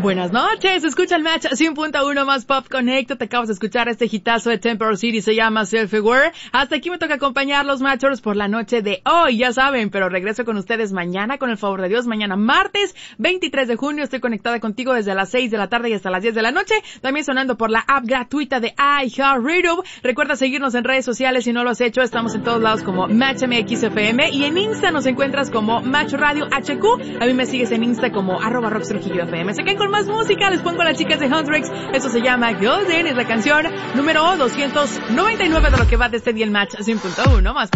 Buenas noches, escucha el Match 100.1 más Pop Connect. Te acabas de escuchar este hitazo de Temporary City, se llama Self-Aware. Hasta aquí me toca acompañar los Matchers por la noche de hoy, ya saben, pero regreso con ustedes mañana, con el favor de Dios, mañana martes 23 de junio. Estoy conectada contigo desde las 6 de la tarde y hasta las 10 de la noche, también sonando por la app gratuita de iHeartRadio. Recuerda seguirnos en redes sociales si no lo has hecho, estamos en todos lados como Match MX FM y en Insta nos encuentras como Match Radio HQ. A mí me sigues en Insta como @RoxTrujilloFM. Se quedan con más música, les pongo a las chicas de Huntrix. Eso se llama Golden, es la canción número 299 de lo que va de este día el Match 100.1 más